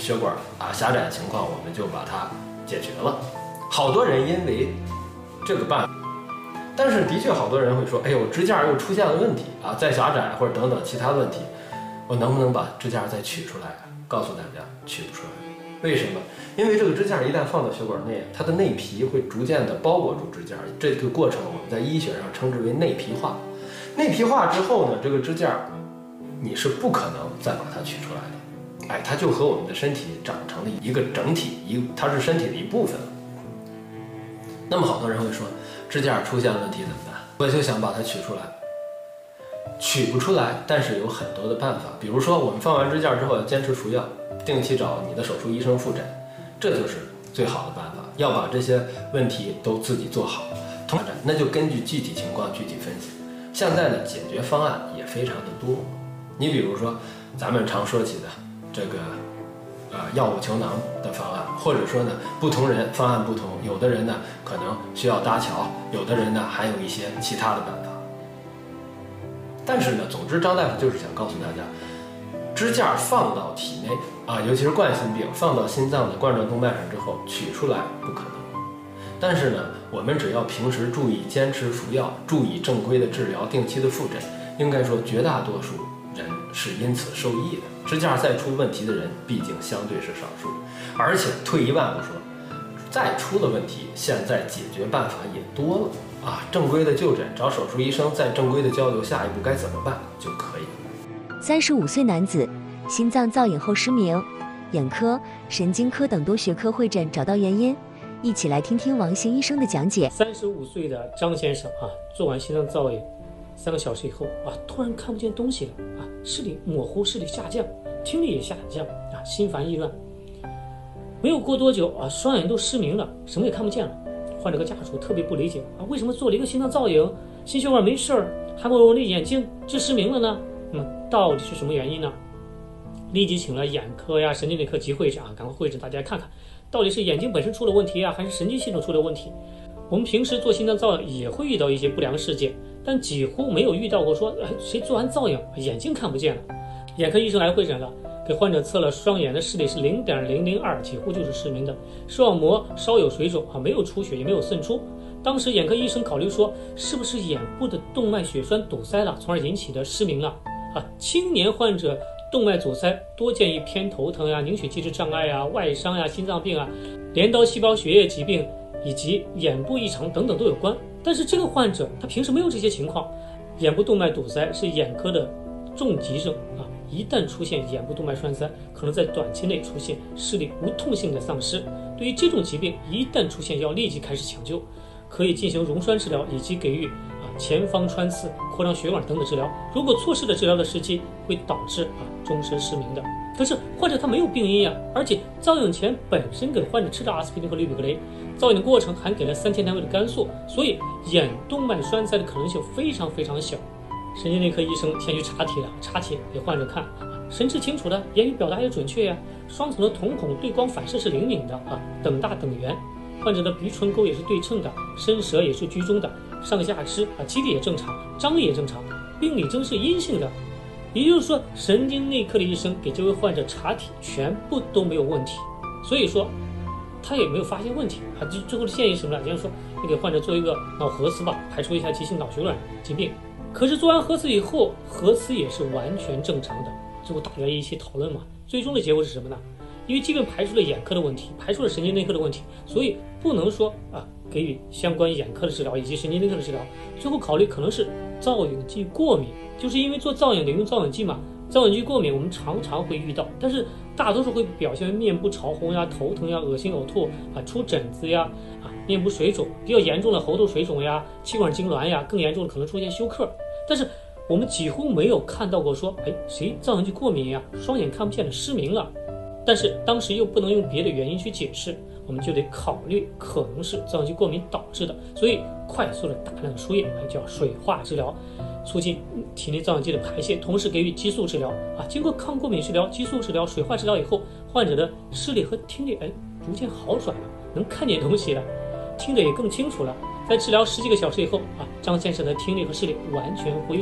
血管狭窄的情况，我们就把它解决了。好多人因为这个办法，但是的确好多人会说，哎，我支架又出现了问题再狭窄或者等等其他问题，我能不能把支架再取出来？告诉大家，取不出来。为什么？因为这个支架一旦放到血管内，它的内皮会逐渐的包裹住支架，这个过程我们在医学上称之为内皮化。内皮化之后呢，这个支架你是不可能再把它取出来的，它就和我们的身体长成了一个整体，它是身体的一部分了。那么好多人会说，支架出现问题怎么办？我就想把它取出来，取不出来，但是有很多的办法。比如说我们放完支架之后要坚持服药，定期找你的手术医生复诊，这就是最好的办法。要把这些问题都自己做好，那就根据具体情况具体分析。现在呢，解决方案也非常的多。你比如说咱们常说起的这个药物球囊的方案，或者说呢，不同人方案不同，有的人呢可能需要搭桥，有的人呢还有一些其他的办法。但是呢，总之张大夫就是想告诉大家，支架放到体内尤其是冠心病放到心脏的冠状动脉上之后取出来不可能。但是呢，我们只要平时注意坚持服药，注意正规的治疗，定期的复诊，应该说绝大多数人是因此受益的。支架再出问题的人毕竟相对是少数，而且退一万步说，再出了问题，现在解决办法也多了正规的就诊，找手术医生，再正规的交流下一步该怎么办就可以了。 35岁男子，心脏造影后失明，眼科、神经科等多学科会诊找到原因。一起来听听王兴医生的讲解。 35岁的张先生做完心脏造影3个小时以后突然看不见东西了视力模糊，视力下降，听力也下降心烦意乱。没有过多久双眼都失明了，什么也看不见了。患者和家属特别不理解为什么做了一个心脏造影，心血管没事儿，还把我的眼睛就失明了呢？那么到底是什么原因呢？立即请了眼科呀、神经内科急会诊赶快会诊，大家看看到底是眼睛本身出了问题还是神经系统出了问题。我们平时做心脏造影也会遇到一些不良事件，但几乎没有遇到过说谁做完造影眼睛看不见了。眼科医生来会诊了，给患者测了双眼的视力是 0.002， 几乎就是失明的，视网膜稍有水肿没有出血也没有渗出。当时眼科医生考虑说，是不是眼部的动脉血栓堵塞了，从而引起的失明了青年患者动脉阻塞多见于偏头疼凝血机制障碍外伤心脏病镰刀细胞血液疾病以及眼部异常等等都有关。但是这个患者他平时没有这些情况，眼部动脉堵塞是眼科的重疾症一旦出现眼部动脉栓塞，可能在短期内出现视力无痛性的丧失。对于这种疾病，一旦出现要立即开始抢救，可以进行溶栓治疗以及给予前方穿刺、扩张血管等等治疗。如果错失了治疗的时机，会导致终身失明的。可是患者他没有病因而且造影前本身给患者吃了阿司匹林和氯吡格雷，造影的过程还给了3000单位的肝素，所以眼动脉栓塞的可能性非常非常小。神经内科医生先去查体了，查体给患者看，神志清楚的，言语表达也准确双层的瞳孔对光反射是灵敏的等大等圆，患者的鼻唇沟也是对称的，伸舌也是居中的，上下肢肌力也正常，张力也正常，病理征是阴性的。也就是说，神经内科的医生给这位患者查体全部都没有问题，所以说他也没有发现问题最后的建议是什么呢？就是说你给患者做一个脑核磁吧，排除一下急性脑血管疾病。可是做完核磁以后，核磁也是完全正常的。最后大家一起讨论嘛，最终的结果是什么呢？因为即便排除了眼科的问题，排除了神经内科的问题，所以不能说给予相关眼科的治疗以及神经内科的治疗。最后考虑可能是造影剂过敏，就是因为做造影得用造影剂嘛，造影剂过敏我们常常会遇到，但是大多数会表现为面部潮红头疼恶心呕吐出疹子面部水肿，比较严重的喉头水肿气管痉挛更严重的可能出现休克。但是我们几乎没有看到过说谁造影剂过敏双眼看不见了，失明了。但是当时又不能用别的原因去解释，我们就得考虑可能是造影剂过敏导致的，所以快速的大量的输液叫水化治疗，促进体内造影剂的排泄，同时给予激素治疗经过抗过敏治疗、激素治疗、水化治疗以后，患者的视力和听力逐渐好转了，能看见东西了，听得也更清楚了。在治疗10几个小时以后张先生的听力和视力完全恢复。